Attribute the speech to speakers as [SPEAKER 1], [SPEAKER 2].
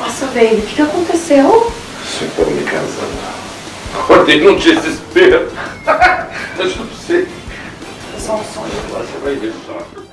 [SPEAKER 1] Nossa, baby, o que aconteceu?
[SPEAKER 2] Você tá me casando. Acordei num desespero. Eu não sei.
[SPEAKER 1] É só um sonho.
[SPEAKER 2] Você vai ver só.